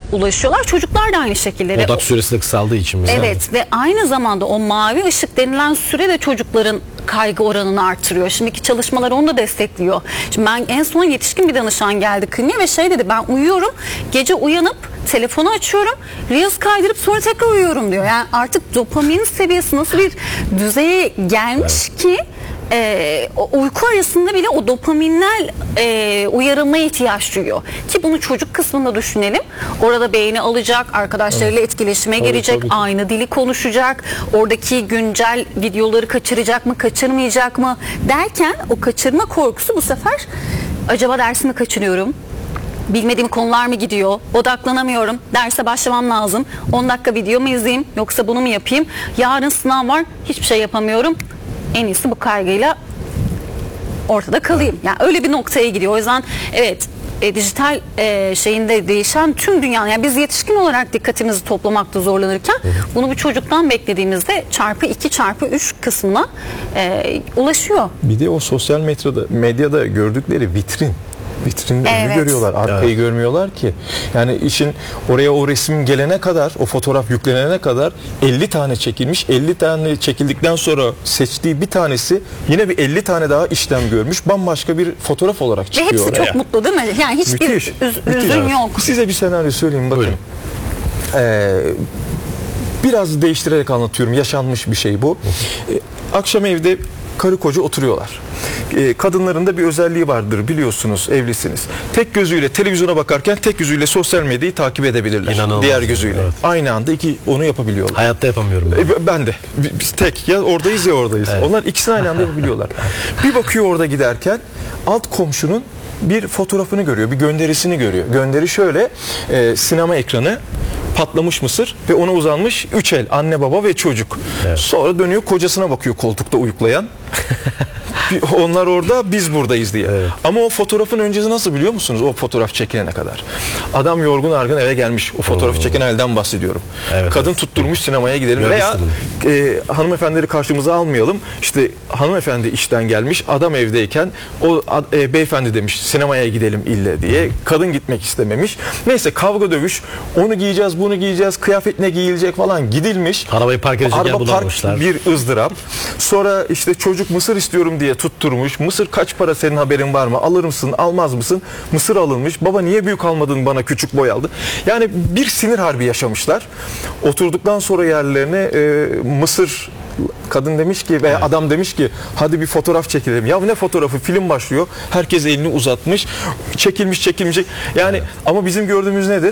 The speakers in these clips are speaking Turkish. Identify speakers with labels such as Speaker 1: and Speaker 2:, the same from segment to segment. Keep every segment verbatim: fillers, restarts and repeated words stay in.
Speaker 1: ulaşıyorlar. Çocuklar da aynı şekilde.
Speaker 2: Odak süresi de kısaldığı için mi?
Speaker 1: Evet ve aynı zamanda o mavi ışık denilen süre de çocukların kaygı oranını artırıyor. Şimdiki çalışmalar onu da destekliyor. Şimdi ben en son yetişkin bir danışan geldi kliniğe ve şey dedi, ben uyuyorum, gece uyanıp telefonu açıyorum, Reels kaydırıp sonra tekrar uyuyorum diyor. Yani artık dopamin seviyesi nasıl bir düzeye gelmiş evet. ki e, uyku arasında bile o dopaminler e, uyarılmaya ihtiyaç duyuyor. Ki bunu çocuk kısmında düşünelim. Orada beyni alacak, arkadaşlarıyla evet. etkileşime tabii, girecek, tabii. aynı dili konuşacak, oradaki güncel videoları kaçıracak mı, kaçırmayacak mı derken o kaçırma korkusu bu sefer acaba dersimi kaçırıyorum, bilmediğim konular mı gidiyor, odaklanamıyorum, derse başlamam lazım, on dakika video mu izleyeyim yoksa bunu mu yapayım, yarın sınav var, hiçbir şey yapamıyorum, en iyisi bu kaygıyla ortada kalayım. Yani öyle bir noktaya gidiyor. O yüzden evet e, dijital e, şeyinde değişen tüm dünya, yani biz yetişkin olarak dikkatimizi toplamakta zorlanırken hı hı. bunu bir çocuktan beklediğimizde çarpı iki çarpı üç kısmına e, ulaşıyor.
Speaker 3: Bir de o sosyal medyada, medyada gördükleri vitrin. Vitrinde evet. görüyorlar. Arkayı evet. görmüyorlar ki. Yani işin oraya o resim gelene kadar, o fotoğraf yüklenene kadar elli tane çekilmiş. elli tane çekildikten sonra seçtiği bir tanesi yine bir elli tane daha işlem görmüş. Bambaşka bir fotoğraf olarak çıkıyor.
Speaker 1: Ve hepsi
Speaker 3: oraya.
Speaker 1: çok mutlu değil mi? Yani hiçbir
Speaker 3: müthiş,
Speaker 1: üz
Speaker 3: müthiş.
Speaker 1: üzün yok.
Speaker 3: Size bir senaryo söyleyeyim bakın. Ee, biraz değiştirerek anlatıyorum. Yaşanmış bir şey bu. Ee, akşam evde karı koca oturuyorlar. Kadınların da bir özelliği vardır, biliyorsunuz, evlisiniz. Tek gözüyle televizyona bakarken tek gözüyle sosyal medyayı takip edebilirler. İnanılmaz. Diğer gözüyle. Evet. Aynı anda iki onu yapabiliyorlar.
Speaker 2: Hayatta yapamıyorum ben.
Speaker 3: Ben de. Biz tek ya oradayız ya oradayız. Evet. Onlar ikisini aynı anda yapabiliyorlar. Bir bakıyor orada giderken alt komşunun bir fotoğrafını görüyor, bir gönderisini görüyor. Gönderi şöyle, e, sinema ekranı, patlamış mısır ve ona uzanmış üç el, anne baba ve çocuk. Evet. Sonra dönüyor kocasına bakıyor koltukta uyuklayan. Onlar orada, biz buradayız diye. Evet. Ama o fotoğrafın öncesi nasıl biliyor musunuz? O fotoğraf çekilene kadar. Adam yorgun argın eve gelmiş. O fotoğrafı Oo. çeken elden bahsediyorum. Evet, Kadın evet. tutturmuş sinemaya gidelim. Yok, Veya e, hanımefendileri karşımıza almayalım. İşte hanımefendi işten gelmiş. Adam evdeyken o e, beyefendi demiş sinemaya gidelim ille diye. Kadın gitmek istememiş. Neyse kavga dövüş. Onu giyeceğiz, bunu giyeceğiz. Kıyafet ne giyilecek falan gidilmiş.
Speaker 2: Arabayı park edecek yer bulamamışlar.
Speaker 3: Araba park bir ızdırap. Sonra işte çocuk mısır istiyorum diye tutturmuş. Mısır kaç para, senin haberin var mı? Alır mısın, almaz mısın? Mısır alınmış. Baba niye büyük almadın, bana küçük boy aldı? Yani bir sinir harbi yaşamışlar. Oturduktan sonra yerlerine e, mısır, kadın demiş ki veya evet. adam demiş ki hadi bir fotoğraf çekelim. Ya ne fotoğrafı? Film başlıyor. Herkes elini uzatmış. Çekilmiş çekilmiş. Yani evet. ama bizim gördüğümüz nedir?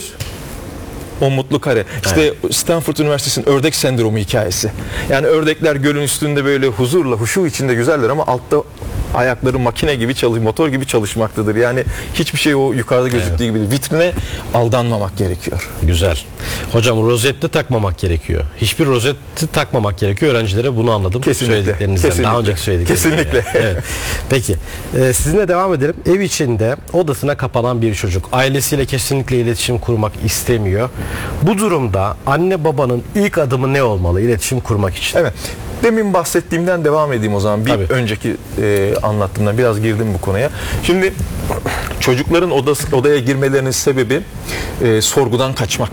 Speaker 3: O mutlu kare. İşte evet. Stanford Üniversitesi'nin ördek sendromu hikayesi. Yani ördekler gölün üstünde böyle huzurla, huşu içinde güzeller ama altta ayakları makine gibi çalış, motor gibi çalışmaktadır. Yani hiçbir şey o yukarıda gözüktüğü evet. gibi değil. Vitrine aldanmamak gerekiyor.
Speaker 2: Güzel. Hocam rozette takmamak gerekiyor. Hiçbir rozeti takmamak gerekiyor. Öğrencilere bunu anladım.
Speaker 3: Kesinlikle. Kesinlikle.
Speaker 2: Daha önce söylediklerinizden.
Speaker 3: Kesinlikle.
Speaker 2: Evet. Peki. Ee, sizinle devam edelim. Ev içinde odasına kapanan bir çocuk. Ailesiyle kesinlikle iletişim kurmak istemiyor. Bu durumda anne babanın ilk adımı ne olmalı iletişim kurmak için?
Speaker 3: Evet. Demin bahsettiğimden devam edeyim o zaman. Bir Tabii. önceki e, anlattığımdan biraz girdim bu konuya. Şimdi çocukların odası, odaya girmelerinin sebebi e, sorgudan kaçmak.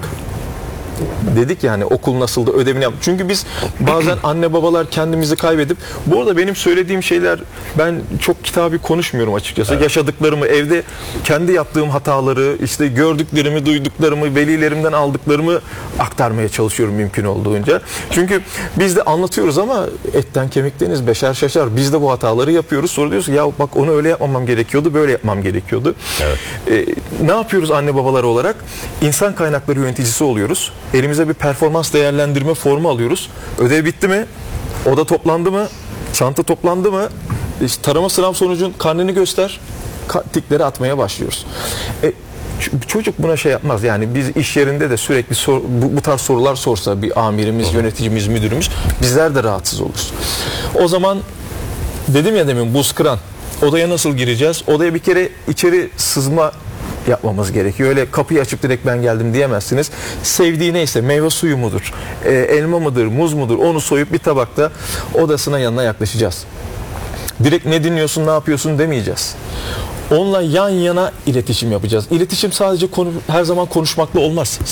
Speaker 3: Dedik yani okul nasıldı, ödevini yap. Çünkü biz bazen anne babalar kendimizi kaybedip, bu arada benim söylediğim şeyler, ben çok kitabi konuşmuyorum açıkçası. Evet. Yaşadıklarımı, evde kendi yaptığım hataları, işte gördüklerimi, duyduklarımı, velilerimden aldıklarımı aktarmaya çalışıyorum mümkün olduğunca. Çünkü biz de anlatıyoruz ama etten kemikteniz, beşer şaşar. Biz de bu hataları yapıyoruz. Sonra diyoruz ki ya bak onu öyle yapmamam gerekiyordu, böyle yapmam gerekiyordu. Evet. Ee, ne yapıyoruz anne babalar olarak? İnsan kaynakları yöneticisi oluyoruz. Elimize bir performans değerlendirme formu alıyoruz. Ödev bitti mi? Oda toplandı mı? Çanta toplandı mı? İşte tarama sınav sonucun karneni göster. Tikleri atmaya başlıyoruz. E, çocuk buna şey yapmaz. Yani biz iş yerinde de sürekli sor, bu, bu tarz sorular sorsa bir amirimiz, Hı-hı. yöneticimiz, müdürümüz, bizler de rahatsız oluruz. O zaman dedim ya demin buz kıran. Odaya nasıl gireceğiz? Odaya bir kere içeri sızma yapmamız gerekiyor. Öyle kapıyı açıp direkt ben geldim diyemezsiniz. Sevdiği neyse, meyve suyu mudur, e, elma mıdır, muz mudur, onu soyup bir tabakta odasına, yanına yaklaşacağız. Direkt ne dinliyorsun, ne yapıyorsun demeyeceğiz. Onunla yan yana iletişim yapacağız. İletişim sadece konu, her zaman konuşmakla olmaz.